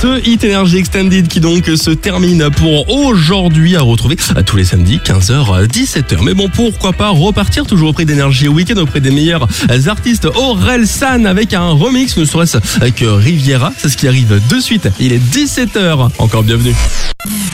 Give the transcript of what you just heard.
Ce Hit Energy Extended qui donc se termine pour aujourd'hui, à retrouver tous les samedis 15h 17h. Mais bon, pourquoi pas repartir toujours auprès d'Énergie Week-end, auprès des meilleurs artistes. Orelsan avec un remix, ne serait-ce que Riviera, c'est ce qui arrive de suite. Il est 17h. Encore bienvenue.